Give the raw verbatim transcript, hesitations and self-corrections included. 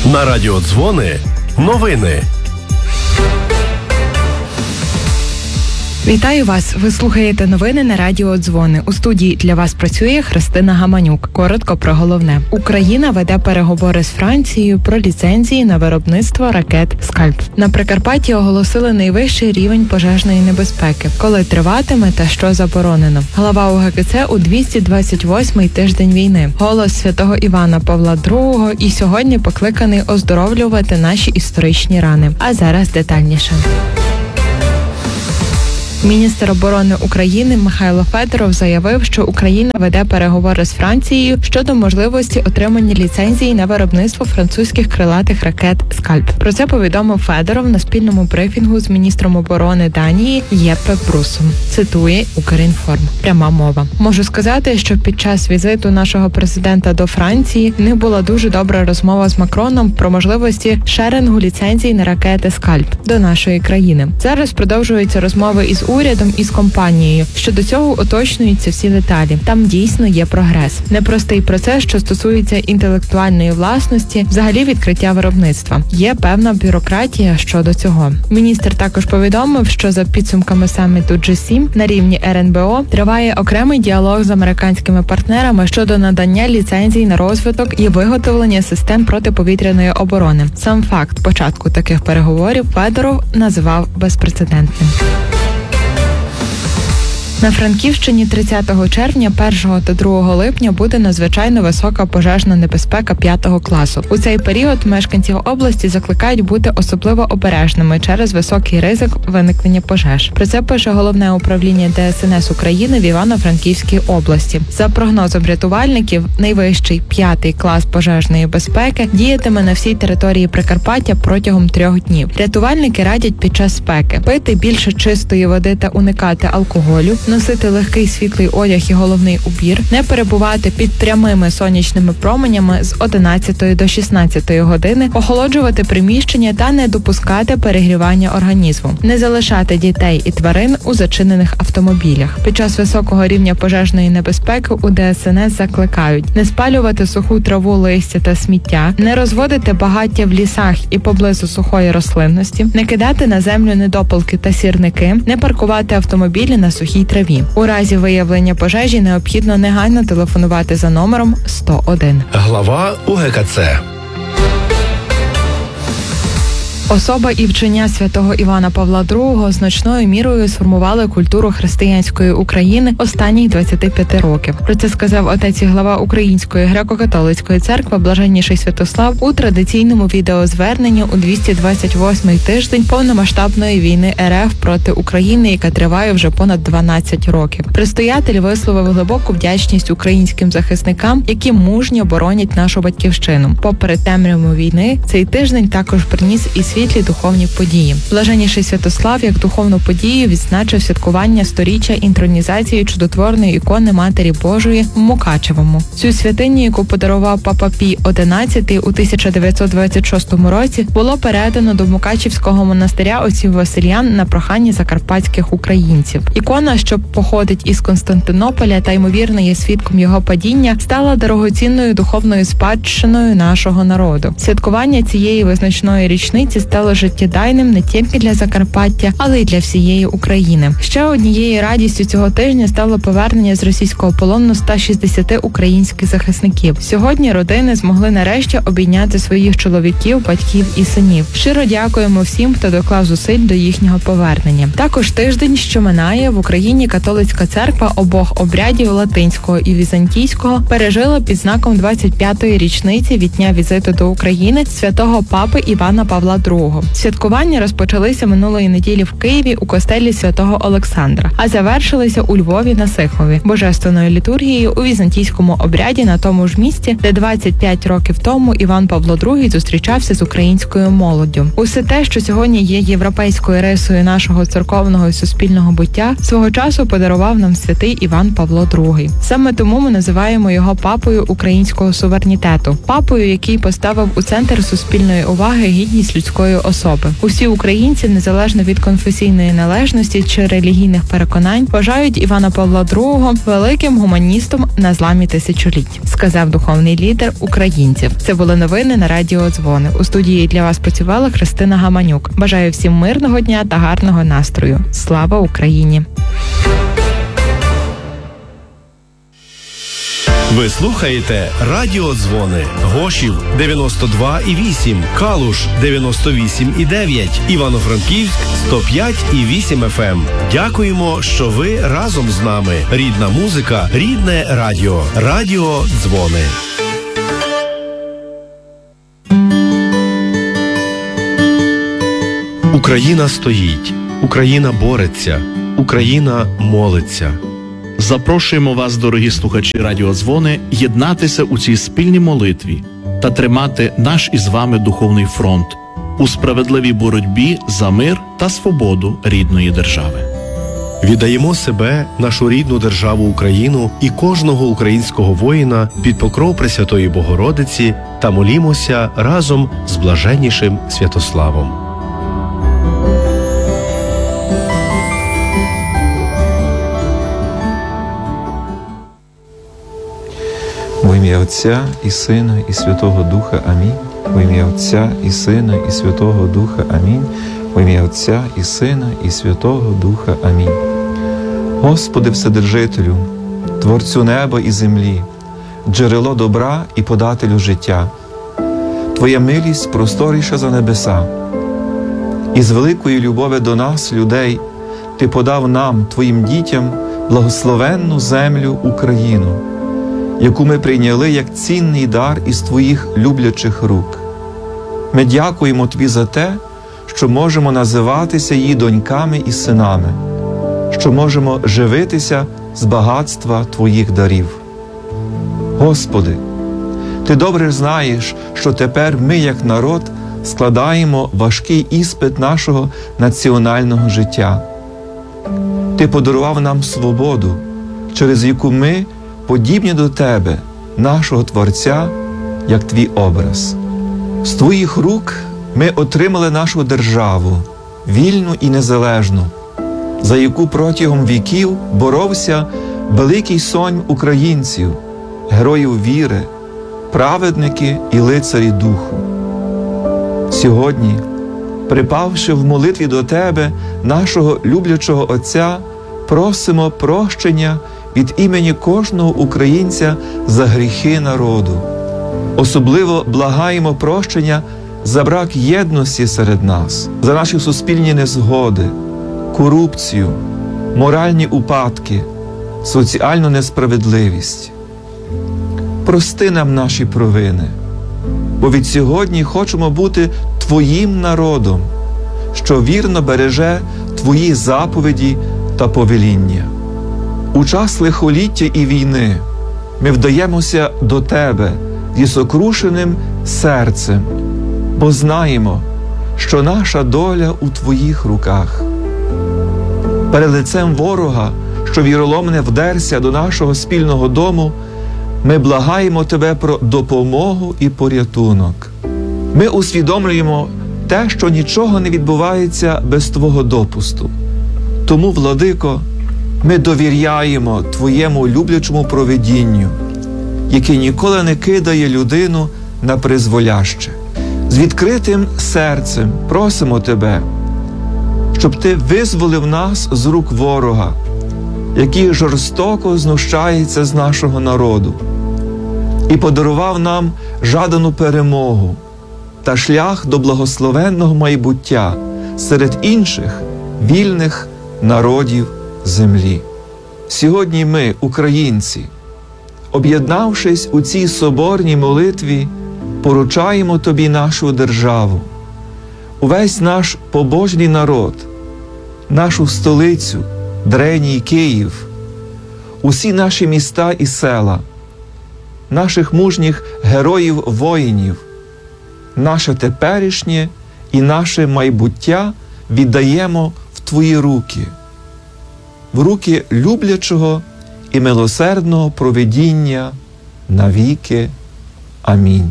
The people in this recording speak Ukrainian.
На радіо Дзвони новини. Вітаю вас! Ви слухаєте новини на радіо Дзвони. У студії для вас працює Христина Гаманюк. Коротко про головне. Україна веде переговори з Францією про ліцензії на виробництво ракет «Скальп». На Прикарпатті оголосили найвищий рівень пожежної небезпеки. Коли триватиме та що заборонено. Глава У Ге Ке Це у двісті двадцять восьмий тиждень війни. Голос святого Івана Павла другого і сьогодні покликаний оздоровлювати наші історичні рани. А зараз детальніше. Міністр оборони України Михайло Федоров заявив, що Україна веде переговори з Францією щодо можливості отримання ліцензії на виробництво французьких крилатих ракет «Скальп». Про це повідомив Федоров на спільному брифінгу з міністром оборони Данії Єппе Брусом. Цитує Укрінформ. Пряма мова. Можу сказати, що під час візиту нашого президента до Франції в них була дуже добра розмова з Макроном про можливості шерингу ліцензій на ракети «Скальп» до нашої країни. Зараз продовжуються розмови із урядом і з компанією. Щодо цього уточнюються всі деталі. Там дійсно є прогрес. Непростий процес, що стосується інтелектуальної власності, взагалі відкриття виробництва. Є певна бюрократія щодо цього. Міністр також повідомив, що за підсумками саміту Джі сім на рівні Ер Ен Бе О триває окремий діалог з американськими партнерами щодо надання ліцензій на розвиток і виготовлення систем протиповітряної оборони. Сам факт початку таких переговорів Федоров назвав безпрецедентним. На Франківщині тридцятого червня, першого та другого липня буде надзвичайно висока пожежна небезпека п'ятого класу. У цей період мешканців області закликають бути особливо обережними через високий ризик виникнення пожеж. Про це пише Головне управління Де Ес Ен Ес України в Івано-Франківській області. За прогнозом рятувальників, найвищий п'ятий клас пожежної безпеки діятиме на всій території Прикарпаття протягом трьох днів. Рятувальники радять під час спеки пити більше чистої води та уникати алкоголю, носити легкий світлий одяг і головний убір, не перебувати під прямими сонячними променями з одинадцятої до шістнадцятої години, охолоджувати приміщення та не допускати перегрівання організму, не залишати дітей і тварин у зачинених автомобілях. Під час високого рівня пожежної небезпеки у Де Ес Ен Ес закликають не спалювати суху траву, листя та сміття, не розводити багаття в лісах і поблизу сухої рослинності, не кидати на землю недопалки та сірники, не паркувати автомобілі на сухій траві. У разі виявлення пожежі необхідно негайно телефонувати за номером сто один. Глава У Ге Ке Це. Особа і вчення святого Івана Павла другого значною мірою сформували культуру християнської України останніх двадцяти п'яти років. Про це сказав отець і глава Української греко-католицької церкви Блаженніший Святослав у традиційному відеозверненні у двісті двадцять восьмий тиждень повномасштабної війни Ер Еф проти України, яка триває вже понад дванадцять років. Предстоятель висловив глибоку вдячність українським захисникам, які мужньо боронять нашу батьківщину. Попри темряву війни, цей тиждень також приніс і світлі духовні події. Блаженніший Святослав як духовну подію відзначив святкування сторіччя інтронізації чудотворної ікони Матері Божої в Мукачевому. Цю святиню, яку подарував папа Пій одинадцятий у тисяча дев'ятсот двадцять шостому році, було передано до Мукачівського монастиря отців Васильян на прохання закарпатських українців. Ікона, що походить із Константинополя та ймовірно є свідком його падіння, стала дорогоцінною духовною спадщиною нашого народу. Святкування цієї визначної річниці стало життєдайним не тільки для Закарпаття, але й для всієї України. Ще однією радістю цього тижня стало повернення з російського полону ста шістдесяти українських захисників. Сьогодні родини змогли нарешті обійняти своїх чоловіків, батьків і синів. Щиро дякуємо всім, хто доклав зусиль до їхнього повернення. Також тиждень, що минає, в Україні католицька церква обох обрядів латинського і візантійського пережила під знаком двадцять п'ятої річниці від дня візиту до України святого папи Івана Павла другого. Святкування розпочалися минулої неділі в Києві у костелі святого Олександра, а завершилися у Львові на Сихові, божественною літургією у візантійському обряді на тому ж місці, де двадцять п'ять років тому Іван Павло другий зустрічався з українською молоддю. Усе те, що сьогодні є європейською рисою нашого церковного і суспільного буття, свого часу подарував нам святий Іван Павло другий. Саме тому ми називаємо його папою українського суверенітету, папою, який поставив у центр суспільної уваги гідність людської світової особи. Усі українці, незалежно від конфесійної належності чи релігійних переконань, вважають Івана Павла другого великим гуманістом на зламі тисячоліть, сказав духовний лідер українців. Це були новини на Радіо Дзвони. У студії для вас працювала Христина Гаманюк. Бажаю всім мирного дня та гарного настрою. Слава Україні! Ви слухаєте Радіо Дзвони. Гошів дев'яносто два і вісім, Калуш дев'яносто вісім і дев'ять, Івано-Франківськ сто п'ять і вісім еф ем. Дякуємо, що ви разом з нами. Рідна музика, рідне радіо. Радіо Дзвони. Україна стоїть. Україна бореться. Україна молиться. Запрошуємо вас, дорогі слухачі Радіо Дзвони, єднатися у цій спільній молитві та тримати наш із вами духовний фронт у справедливій боротьбі за мир та свободу рідної держави. Віддаємо себе, нашу рідну державу Україну і кожного українського воїна під покров Пресвятої Богородиці та молімося разом з блаженнішим Святославом. Во ім'я Отця і Сина і Святого Духа. Амінь. Во ім'я Отця і Сина і Святого Духа. Амінь. Во ім'я Отця і Сина і Святого Духа. Амінь. Господи Вседержителю, Творцю неба і землі, джерело добра і подателю життя, Твоя милість просторіша за небеса. І з великої любові до нас, людей, Ти подав нам, Твоїм дітям, благословенну землю Україну, яку ми прийняли як цінний дар із Твоїх люблячих рук. Ми дякуємо Тобі за те, що можемо називатися її доньками і синами, що можемо живитися з багатства Твоїх дарів. Господи, Ти добре знаєш, що тепер ми, як народ, складаємо важкий іспит нашого національного життя. Ти подарував нам свободу, через яку ми подібні до Тебе, нашого Творця, як Твій образ. З Твоїх рук ми отримали нашу державу, вільну і незалежну, за яку протягом віків боровся великий сонм українців, героїв віри, праведники і лицарі духу. Сьогодні, припавши в молитві до Тебе, нашого люблячого Отця, просимо прощення від імені кожного українця за гріхи народу. Особливо благаємо прощення за брак єдності серед нас, за наші суспільні незгоди, корупцію, моральні упадки, соціальну несправедливість. Прости нам наші провини, бо від сьогодні хочемо бути Твоїм народом, що вірно береже Твої заповіді та повеління. У час лихоліття і війни ми вдаємося до Тебе зі сокрушеним серцем, бо знаємо, що наша доля у Твоїх руках. Перед лицем ворога, що віроломне вдерся до нашого спільного дому, ми благаємо Тебе про допомогу і порятунок. Ми усвідомлюємо те, що нічого не відбувається без Твого допусту. Тому, Владико, ми довіряємо Твоєму люблячому провидінню, яке ніколи не кидає людину на призволяще. З відкритим серцем просимо Тебе, щоб Ти визволив нас з рук ворога, який жорстоко знущається з нашого народу, і подарував нам жадану перемогу та шлях до благословенного майбуття серед інших вільних народів землі. Сьогодні ми, українці, об'єднавшись у цій соборній молитві, поручаємо Тобі нашу державу, увесь наш побожний народ, нашу столицю, древній Київ, усі наші міста і села, наших мужніх героїв-воїнів, наше теперішнє і наше майбуття віддаємо в Твої руки, в руки люблячого і милосердного провидіння навіки. Амінь.